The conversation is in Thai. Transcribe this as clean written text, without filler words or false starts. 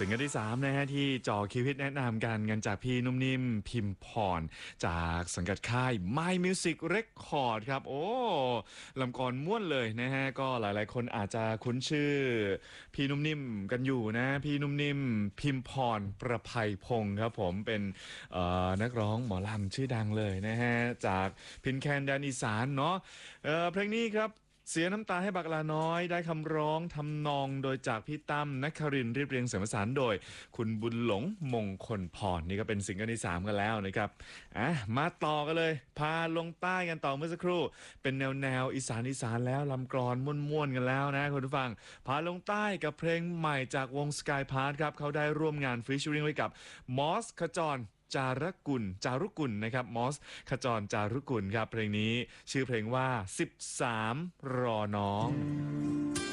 ซิงเกิลที่3นะฮะที่จ่อคิวฮิตแนะนำกันจากพี่นุ่มนิ่มพิมพรจากสังกัดค่าย My Music Record ครับโอ้ลำกรม่วนเลยนะฮะก็หลายๆคนอาจจะคุ้นชื่อพี่นุ่มนิ่มกันอยู่นะพี่นุ่มนิ่มพิมพรประภัยพงศ์ครับผมเป็นนักร้องหมอลำชื่อดังเลยนะฮะจากพินแคนแดนอีสานเนาะเพลงนี้ครับเสียน้ำตาให้บักลาน้อยได้คำร้องทำนองโดยจากพี่ตั้มนครินทร์เรียบเรียงเสียงประสานโดยคุณบุญหลงมงคลพรนี่ก็เป็นซิงเกิลที่3กันแล้วนะครับมาต่อกันเลยพาลงใต้กันต่อเมื่อสักครู่เป็นแนวอีสานแล้วลำกลอนม่วนๆกันแล้วนะคุณผู้ฟังพาลงใต้กับเพลงใหม่จากวง Sky Park ครับเขาได้ร่วมงานฟีเจอริงไว้กับมอสขจรจารุกุลนะครับมอสขจรจารุกุลครับเพลงนี้ชื่อเพลงว่า13รอน้อง